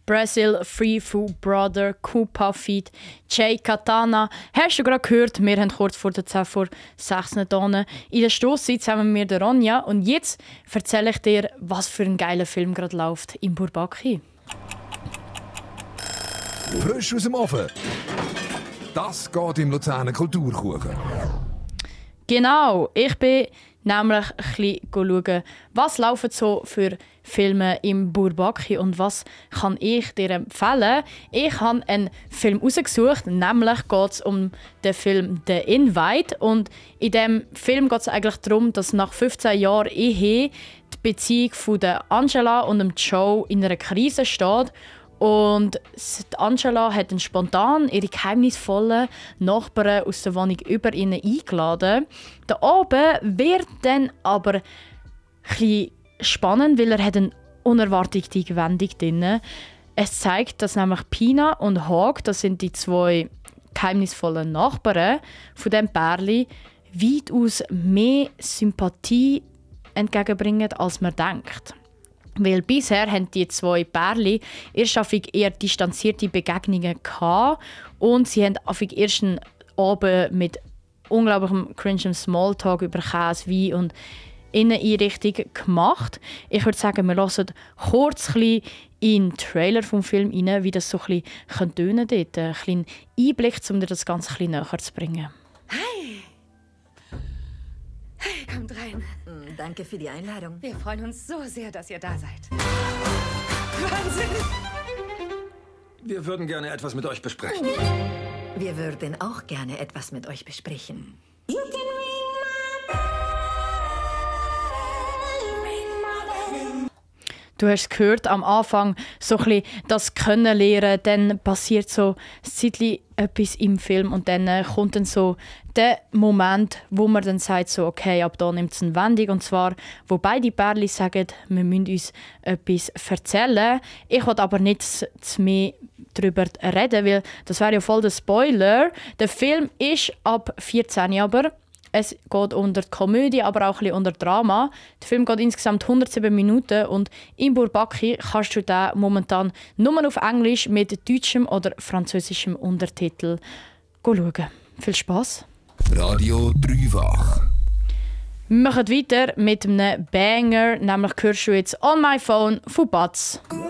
Brazil, Free Food Brother, Koopa Feed, Jay Katana. Hast du gerade gehört, wir haben kurz vor der 10 vor 6 hier in der Stosszeit zusammen mit der Ronja. Und jetzt erzähle ich dir, was für ein geiler Film gerade läuft in Bourbaki. Frisch aus dem Ofen. Das geht im Luzerner Kulturkuchen. Genau, ich bin nämlich ein bisschen schauen, was laufen so für Filme im Bourbaki und was kann ich dir empfehlen. Ich habe einen Film rausgesucht, nämlich geht es um den Film «The Invite». Und in diesem Film geht es eigentlich darum, dass nach 15 Jahren Ehe die Beziehung von der Angela und dem Joe in einer Krise steht. Und Angela hat dann spontan ihre geheimnisvollen Nachbarn aus der Wohnung über ihnen eingeladen. Da oben wird dann aber etwas spannend, weil er hat eine unerwartete Wendung drin. Es zeigt, dass nämlich Pina und Hawk, das sind die zwei geheimnisvollen Nachbarn von dem Pärli, weitaus mehr Sympathie entgegenbringen, als man denkt. Weil bisher haben die zwei Pärchen erst eher distanzierte Begegnungen gehabt und sie haben erst einen Abend mit unglaublichem cringem Smalltalk über Käse, Wein und Inneneinrichtung gemacht. Ich würde sagen, wir hören kurz in den Trailer vom Film rein, wie das so ein bisschen tönen könnte. Ein kleiner Einblick, um dir das Ganze ein bisschen näher zu bringen. Hi! Hey, kommt rein. Danke für die Einladung. Wir freuen uns so sehr, dass ihr da seid. Wahnsinn! Wir würden gerne etwas mit euch besprechen. Wir würden auch gerne etwas mit euch besprechen. Du hast gehört, am Anfang so ein bisschen das Können lernen, dann passiert so ein Zeitchen etwas im Film und dann kommt dann so der Moment, wo man dann sagt, so, okay, ab da nimmt es eine Wendung. Und zwar, wo beide Pärchen sagen, wir müssen uns etwas erzählen. Ich will aber nicht zu mehr darüber reden, weil das wäre ja voll der Spoiler. Der Film ist ab 14, aber es geht unter Komödie, aber auch ein bisschen unter Drama. Der Film geht insgesamt 107 Minuten und in Bourbaki kannst du den momentan nur auf Englisch mit deutschem oder französischem Untertitel schauen. Viel Spass! Radio Dreifach. Wir machen weiter mit einem Banger, nämlich hörst du jetzt «On My Phone» von Batz.